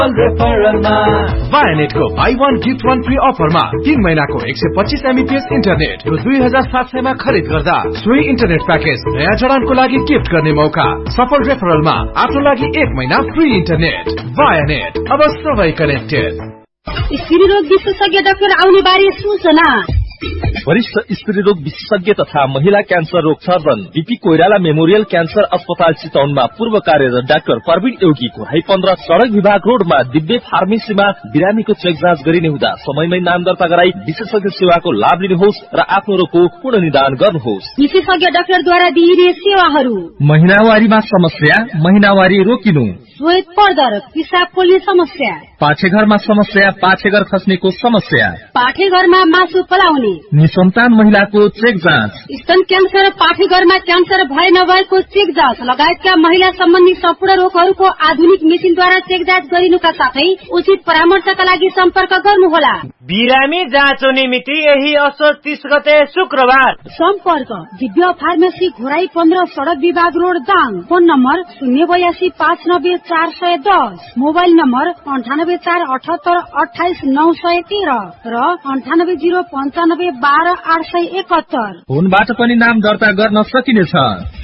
वायनेट को by 1 gift 1 free अफरमा 3 महीनाको 125 MBPS इन्टरनेट रु 2700 मा खरिद गर्दा सोही इन्टरनेट प्याकेज नयाँ जडानको लागि गिफ्ट गर्ने मौका। सफल रेफरलमा आफ्नो लागि 1 महिना फ्री इन्टरनेट। वायनेट, अब सबै कनेक्टेड। स्त्रीरोग विशेषज्ञ डाक्टर आउने बारे सूचना। वरिष्ठ स्त्री रोग विशेषज्ञ तथा महिला क्यान्सर रोग surgeon BP Koirala memorial cancer अस्पताल चितवनमा पूर्व कार्यरत डाक्टर प्रवीण योगीको 15 सडक विभाग रोडमा दिव्य फार्मेसीमा बिरामीको चेक जाँच गरिने हुँदा समयमै नाम दर्ता गराई विशेषज्ञ सेवाको लाभ लिनुहोस् र आफ्नो रोगको पूर्ण निदान गर्नुहोस्। विशेषज्ञ डाक्टरद्वारा दिइने सेवाहरू: महिनावारीमा समस्या, महिनावारी रोकिनु, श्वेत पर्दर, पिसाब पोल्ने समस्या, पाठेघरमा समस्या, पाठेघर खस्नेको समस्या, पाठेघरमा मासु पलाउने, निसन्तान महिलाको चेक जाँच, स्तन क्यान्सर, पाठेघरमा क्यान्सर भए नभएको चेक जाँच लगायतका महिला सम्बन्धी सम्पूर्ण रोगहरूको आधुनिक मेसिनद्वारा चेक जाँच गरिनुका साथै उचित परामर्शका लागि सम्पर्क गर्नुहोला। बिरामी जाँचो निमित्ति यही असोज 30 गते शुक्रबार। सम्पर्क दिव्य फार्मेसी घोराई 15 सडक विभाग road Dang. Phone number 082 590 410, mobile number 9848 28 913 र 98 095 12 871। फोनबाट पनि नाम दर्ता गर्न सकिनेछ।